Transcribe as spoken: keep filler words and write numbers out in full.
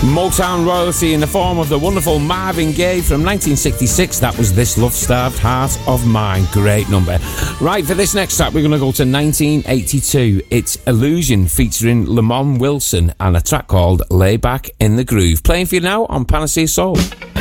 Motown royalty in the form of the wonderful Marvin Gaye from nineteen sixty-six. That was This Love-Starved Heart of Mine. Great number. Right, for this next track, we're going to go to nineteen eighty-two. It's Illusion featuring Lamont Wilson and a track called Lay Back in the Groove. Playing for you now on Panacea Soul.